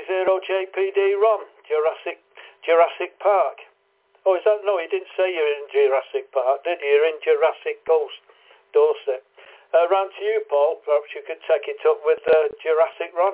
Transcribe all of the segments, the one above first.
2E0JPD, Ron, Jurassic Park. Oh, is that? No, he didn't say you're in Jurassic Park, did you? You're in Jurassic Coast, Dorset. Round to you, Paul. Perhaps you could take it up with Jurassic Ron.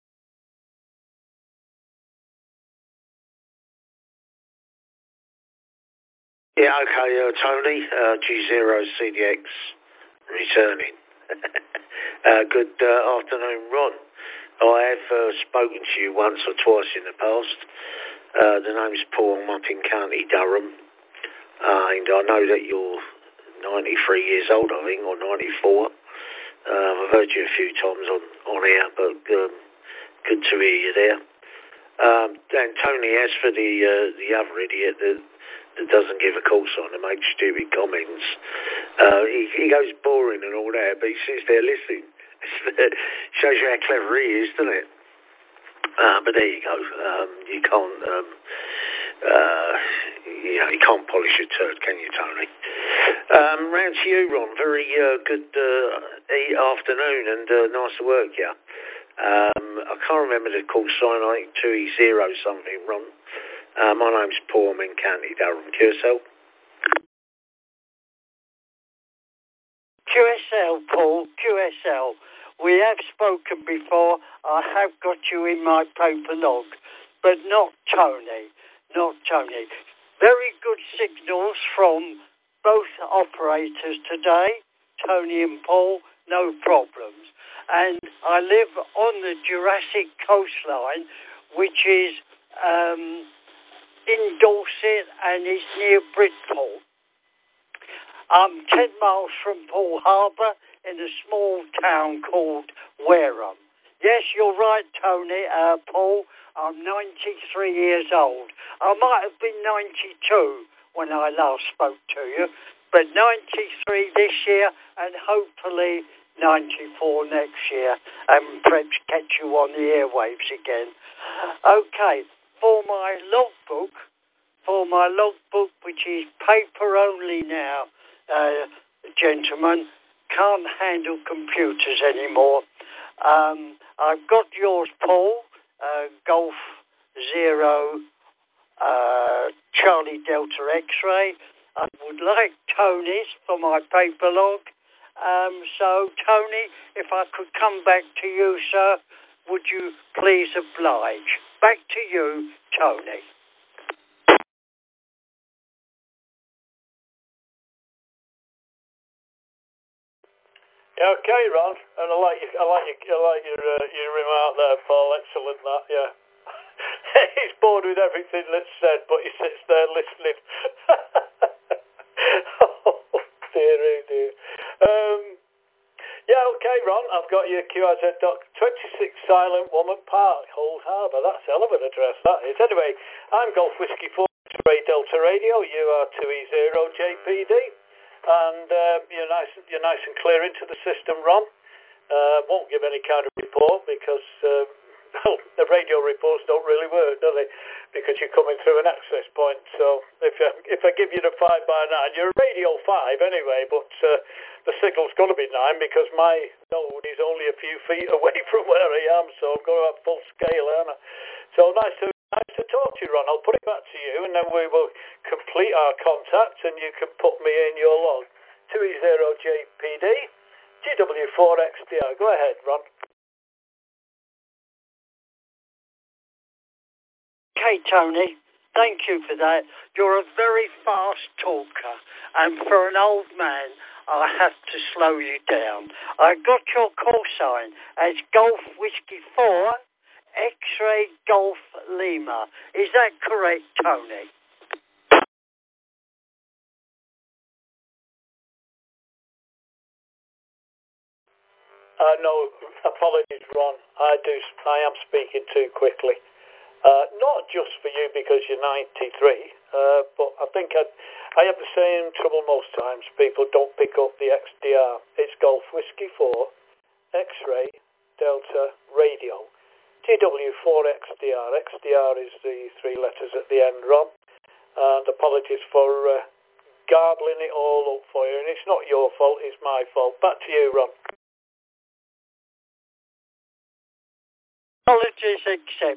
Yeah, okay, Tony, G0CDX returning. Good afternoon, Ron. I have spoken to you once or twice in the past. The name's Paul. I'm up in County Durham. And I know that you're 93 years old, I think, or 94. I've heard you a few times on air, but good to hear you there. And Tony, as for the other idiot that doesn't give a call sign and makes stupid comments, he goes boring and all that, but he sits there listening. Shows you how clever he is, doesn't it? But there you go. You can't, you can't polish a turd, can you, Tony? Round to you, Ron. Very good afternoon and nice to work, yeah. I can't remember the call sign. I think 2E0 something, Ron. My name's Paul. I'm in County Durham. QSL. QSL, Paul. QSL. We have spoken before. I have got you in my paper log, but not Tony. Not Tony. Very good signals from both operators today, Tony and Paul, no problems. And I live on the Jurassic coastline, which is in Dorset and is near Bridport. I'm 10 miles from Poole Harbour in a small town called Wareham. Yes, you're right, Tony, Paul. I'm 93 years old. I might have been 92 when I last spoke to you, but 93 this year and hopefully 94 next year, and perhaps catch you on the airwaves again. Okay, for my logbook, which is paper only now, gentlemen, can't handle computers anymore. I've got yours, Paul, Golf 0, Charlie Delta X-ray. I would like Tony's for my paper log. So, Tony, if I could come back to you, sir, would you please oblige? Back to you, Tony. Okay, Ron, and I like your remark there, Paul. Excellent, that. Yeah. He's bored with everything that's said, but he sits there listening. Oh dear, oh dear. Yeah, okay, Ron. I've got your QRZ 26 Silent Woman Park, Hull Harbour. That's a hell of an address, that is. Anyway, I'm Golf Whiskey 4 Ray Delta Radio. You are 2E0JPD. And you're nice and clear into the system, Ron. Won't give any kind of report because the radio reports don't really work, do they? Because you're coming through an access point. So if I give you the 5x9, you're a radio 5 anyway, but the signal's got to be 9 because my node is only a few feet away from where I am, so I've got to have full scale, aren't I? So nice to talk to you, Ron. I'll put it back to you, and then we will complete our contact, and you can put me in your log. 2E0JPD, GW4XDR. Go ahead, Ron. Okay, Tony, thank you for that. You're a very fast talker, and for an old man, I have to slow you down. I got your call sign as Golf Whiskey 4, X-Ray Golf Lima. Is that correct, Tony? No, apologies, Ron. I am speaking too quickly. Not just for you because you're 93, but I think I have the same trouble most times. People don't pick up the XDR. It's Golf Whiskey 4, X-Ray, Delta, Radio. TW4XDR. XDR is the 3 letters at the end, Ron. And apologies for garbling it all up for you. And it's not your fault, it's my fault. Back to you, Ron. Apologies accepted.